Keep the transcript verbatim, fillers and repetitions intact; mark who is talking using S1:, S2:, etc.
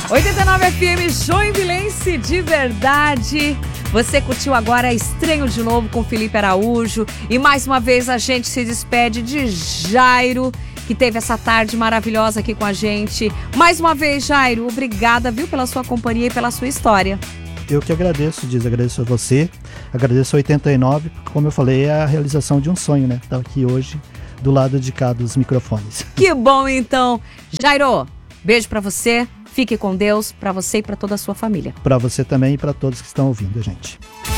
S1: oitenta e nove F M Joinvilense de verdade. Você curtiu agora Estranho de Novo com Felipe Araújo. E mais uma vez a gente se despede de Jairo, que teve essa tarde maravilhosa aqui com a gente. Mais uma vez, Jairo, obrigada, viu, pela sua companhia e pela sua história.
S2: Eu que agradeço, Diz, agradeço a você, agradeço a oitenta e nove, porque, como eu falei, é a realização de um sonho, né? Estar aqui hoje do lado de cá dos microfones.
S1: Que bom, então. Jairo, beijo pra você, fique com Deus, pra você e pra toda a sua família.
S2: Pra você também e pra todos que estão ouvindo a gente.